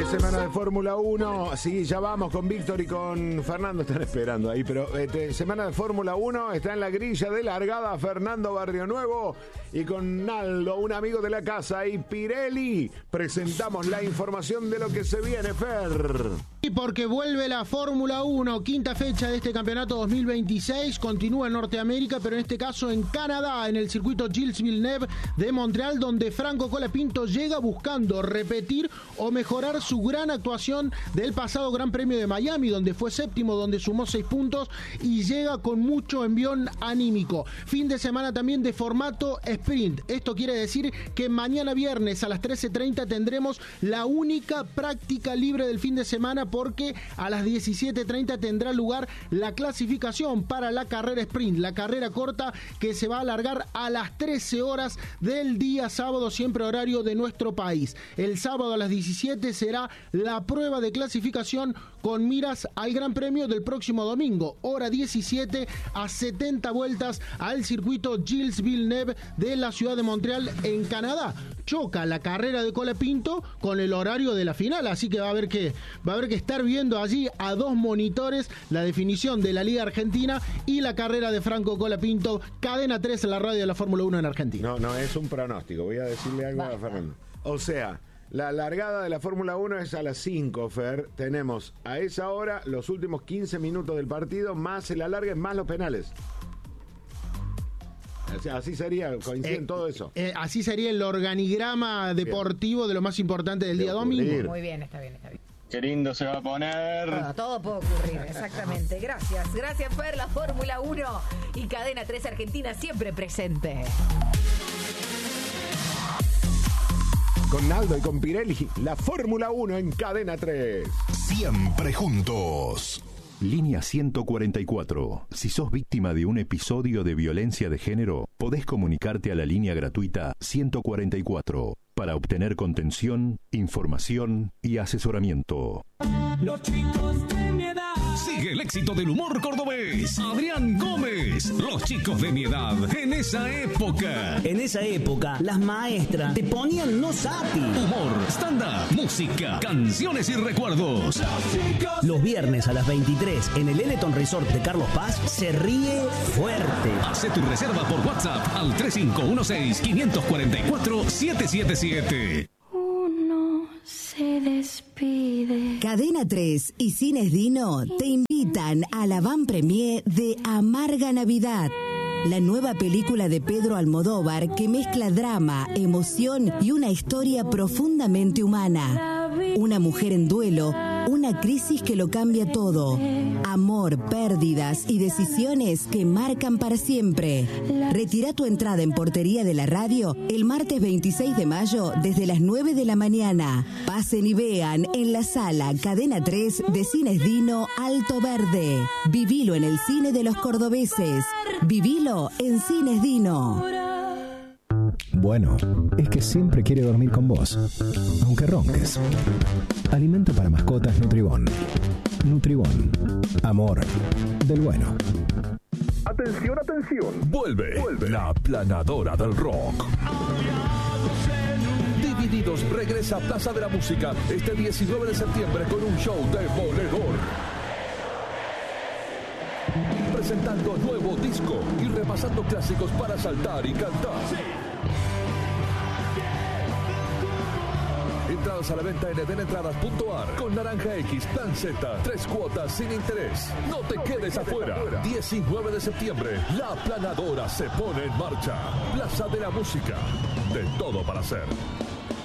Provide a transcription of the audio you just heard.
Semana de Fórmula 1, sí, ya vamos con Víctor y con Fernando, están esperando ahí, pero semana de Fórmula 1, está en la grilla de largada Fernando Barrionuevo y con Naldo, un amigo de la casa, y Pirelli, presentamos la información de lo que se viene, Fer. Y porque vuelve la Fórmula 1, quinta fecha de este campeonato 2026, continúa en Norteamérica, pero en este caso en Canadá, en el circuito Gilles Villeneuve de Montreal, donde Franco Colapinto llega buscando repetir o mejorar su gran actuación del pasado Gran Premio de Miami, donde fue séptimo, donde sumó 6 puntos y llega con mucho envión anímico. Fin de semana también de formato sprint. Esto quiere decir que mañana viernes a las 13:30 tendremos la única práctica libre del fin de semana, porque a las 17:30 tendrá lugar la clasificación para la carrera sprint, la carrera corta que se va a alargar a las 13 horas del día sábado, siempre horario de nuestro país. El sábado a las 17 será la prueba de clasificación con miras al Gran Premio del próximo domingo, hora 17, a 70 vueltas al circuito Gilles Villeneuve de la ciudad de Montreal en Canadá. Choca la carrera de Colapinto con el horario de la final, así que va a haber que estar viendo allí a dos monitores la definición de la Liga Argentina y la carrera de Franco Colapinto. Cadena 3 en la radio de la Fórmula 1 en Argentina. No es un pronóstico, voy a decirle algo a Fernando. O sea, la largada de la Fórmula 1 es a las 5, Fer. Tenemos a esa hora los últimos 15 minutos del partido, más el alargue, más los penales. O sea, así sería, coinciden todo eso. Así sería el organigrama deportivo de lo más importante del día domingo. Muy bien, está bien. Qué lindo se va a poner. Todo puede ocurrir, exactamente. Gracias, Fer, la Fórmula 1 y Cadena 3 Argentina siempre presente. Con Naldo y con Pirelli, la Fórmula 1 en Cadena 3. Siempre juntos. Línea 144. Si sos víctima de un episodio de violencia de género, podés comunicarte a la línea gratuita 144 para obtener contención, información y asesoramiento. Los chicos de mi edad. Sigue el éxito del humor cordobés. Adrián Gómez. Los chicos de mi edad. En esa época. En esa época, las maestras te ponían no sapi. Humor, stand-up, música, canciones y recuerdos. Los viernes a las 23 en el Eleton Resort de Carlos Paz se ríe fuerte. Hace tu reserva por WhatsApp al 3516-544-777. Se despide. Cadena 3 y Cines Dino te invitan a la van premier de Amarga Navidad, la nueva película de Pedro Almodóvar que mezcla drama, emoción y una historia profundamente humana. Una mujer en duelo, una crisis que lo cambia todo. Amor, pérdidas y decisiones que marcan para siempre. Retira tu entrada en Portería de la Radio el martes 26 de mayo desde las 9 de la mañana. Pasen y vean en la sala Cadena 3 de Cines Dino Alto Verde. Vivilo en el cine de los cordobeses. Vivilo en Cines Dino. Bueno, es que siempre quiere dormir con vos, aunque ronques. Alimento para mascotas Nutribón. Nutribón. Amor del bueno. Atención. Vuelve la planadora del rock. Divididos regresa a Plaza de la Música este 19 de septiembre con un show demoledor. Presentando nuevo disco y repasando clásicos para saltar y cantar. Entradas a la venta en edenetradas.ar con Naranja X, Plan Z, 3 cuotas sin interés. No te quedes afuera. 19 de septiembre, la planadora se pone en marcha. Plaza de la Música. De todo para hacer.